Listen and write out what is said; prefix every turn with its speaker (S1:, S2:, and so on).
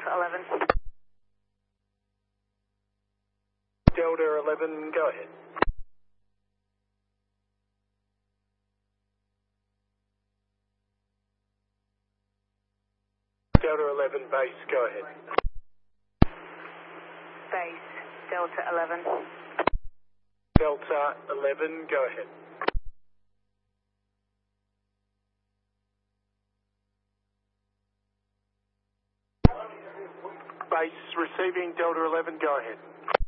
S1: Delta 11.
S2: Delta 11, go ahead. Delta 11, base, go ahead.
S1: Base, Delta 11.
S2: Delta 11, go ahead. Base receiving Delta 11, go ahead.